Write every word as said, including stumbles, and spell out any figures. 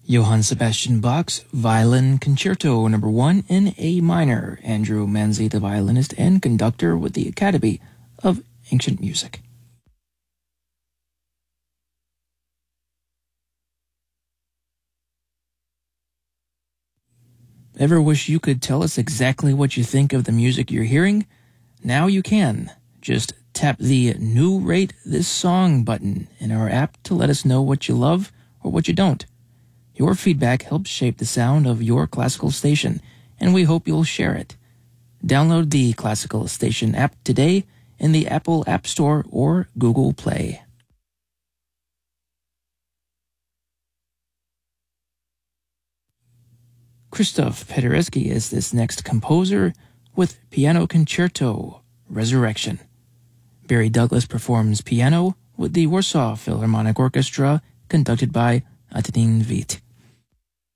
Johann Sebastian Bach's Violin Concerto Number one in A minor. Andrew Manzi, the violinist and conductor with the Academy of Ancient Music. Ever wish you could tell us exactly what you think of the music you're hearing? Now you can. Just tap the New Rate This Song button in our app to let us know what you love or what you don't. Your feedback helps shape the sound of your classical station, and we hope you'll share it. Download the Classical Station app today in the Apple App Store or Google Play. Krzysztof Paderewski is this next composer with Piano Concerto, Resurrection. Barry Douglas performs piano with the Warsaw Philharmonic Orchestra, conducted by Antonín Vít.